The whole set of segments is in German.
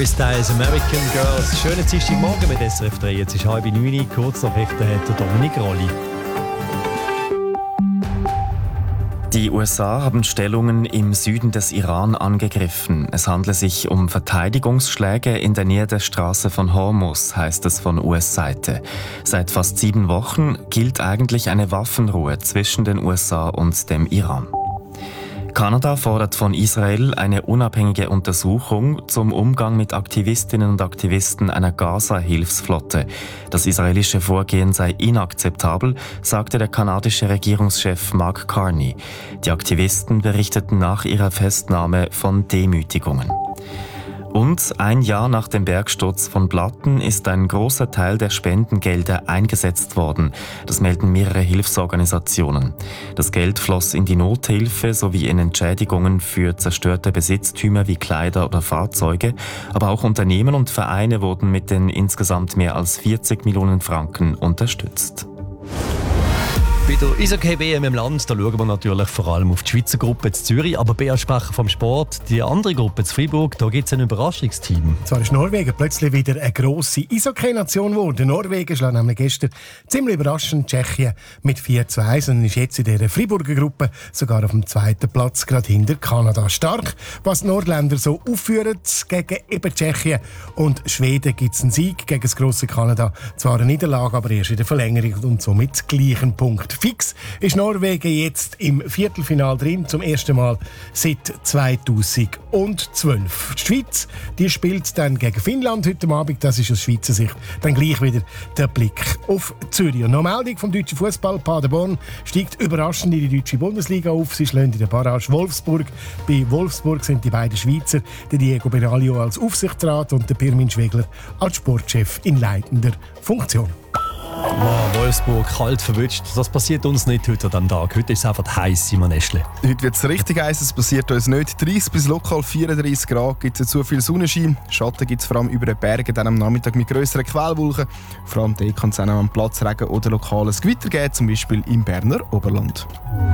Harry Styles, American Girls. Schönen Dienstagmorgen mit SRF 3. Jetzt ist 8:30. Kurznachrichten hat der Dominik Rolli. Die USA haben Stellungen im Süden des Iran angegriffen. Es handle sich um Verteidigungsschläge in der Nähe der Straße von Hormuz, heißt es von US-Seite. Seit fast 7 Wochen gilt eigentlich eine Waffenruhe zwischen den USA und dem Iran. Kanada fordert von Israel eine unabhängige Untersuchung zum Umgang mit Aktivistinnen und Aktivisten einer Gaza-Hilfsflotte. Das israelische Vorgehen sei inakzeptabel, sagte der kanadische Regierungschef Mark Carney. Die Aktivisten berichteten nach ihrer Festnahme von Demütigungen. Und ein Jahr nach dem Bergsturz von Blatten ist ein großer Teil der Spendengelder eingesetzt worden. Das melden mehrere Hilfsorganisationen. Das Geld floss in die Nothilfe sowie in Entschädigungen für zerstörte Besitztümer wie Kleider oder Fahrzeuge. Aber auch Unternehmen und Vereine wurden mit den insgesamt mehr als 40 Millionen Franken unterstützt. Bei der Eishockey-WM im Land, da schauen wir natürlich vor allem auf die Schweizer Gruppe in Zürich, aber Beatsprecher vom Sport, die andere Gruppe in Freiburg, da gibt es ein Überraschungsteam. Zwar ist Norwegen plötzlich wieder eine grosse Eishockey-Nation geworden. Norwegen schlägt nämlich gestern ziemlich überraschend Tschechien mit 4:1 und ist jetzt in dieser Freiburger Gruppe sogar auf dem 2. Platz, gerade hinter Kanada. Stark, was die Nordländer so aufführen gegen eben Tschechien. Und Schweden gibt es einen Sieg gegen das grosse Kanada. Zwar eine Niederlage, aber erst in der Verlängerung und somit gleichen Punkt. Fix ist Norwegen jetzt im Viertelfinale drin, zum ersten Mal seit 2012. Die Schweiz, die spielt dann gegen Finnland heute Abend. Das ist aus Schweizer Sicht dann gleich wieder der Blick auf Zürich. Und noch eine Meldung vom deutschen Fußball. Paderborn steigt überraschend in die deutsche Bundesliga auf. Sie schlagen in der Barrage Wolfsburg. Bei Wolfsburg sind die beiden Schweizer, der Diego Benaglio als Aufsichtsrat und der Pirmin Schwegler als Sportchef in leitender Funktion. Oh, Wolfsburg, kalt verwünscht. Das passiert uns nicht heute an diesem Tag. Heute ist es einfach heiß, Simon Eschle. Heute wird es richtig heiß, es passiert uns nicht. 30 bis lokal 34 Grad, gibt es zu viel Sonnenschein. Schatten gibt es vor allem über den Bergen, dann am Nachmittag mit grösseren Quellwolken. Vor allem dort kann es auch am Platz Regen oder lokales Gewitter geben, zum Beispiel im Berner Oberland.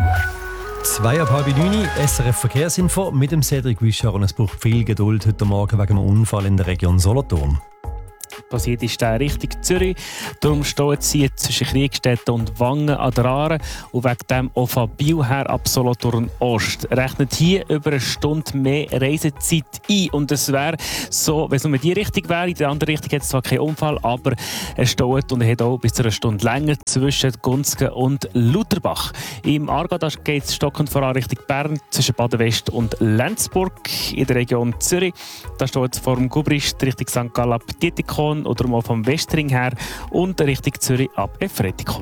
8:30, SRF Verkehrsinfo mit dem Cedric Wischer. Und es braucht viel Geduld heute Morgen wegen einem Unfall in der Region Solothurn. Passiert ist der Richtung Zürich. Darum stehen sie zwischen Kriegstetten und Wangen an der Aare und wegen dem auch von Biel her ab Solothurn Ost. Rechnet hier über eine Stunde mehr Reisezeit ein. Und es wäre so, wenn es nur in die Richtung wäre, in der anderen Richtung hat es zwar keinen Unfall, aber es steht und hat auch bis zu einer Stunde länger zwischen Gunzgen und Lutherbach. Im Aargau geht es stockend voran Richtung Bern, zwischen Baden-West und Lenzburg. In der Region Zürich, da steht es vor dem Gubrist Richtung St. Gallen ab Dietikon oder mal vom Westring her und Richtung Zürich ab Efretikon.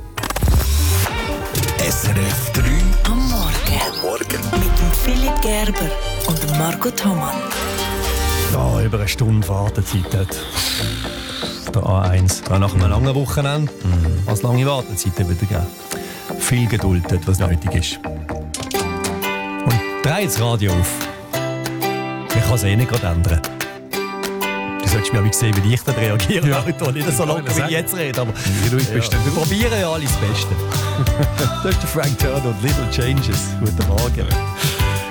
SRF 3 am Morgen. Mit dem Philipp Gerber und Marco Thomann. Ja, über eine Stunde Wartezeit dort. Der A1. Ja, nach einem langen Wochenende als lange Wartezeit wieder geben. Viel Geduld dort, was nötig ist. Und dreh das Radio auf. Ich kann es eh nicht gerade ändern. Du solltest mir sehen, wie ich dann reagiere. Ja. Nicht so locker, wie ich jetzt rede, aber wir probieren ja alles das Beste. Das ist der Frank Turner und Little Changes. Guten Morgen.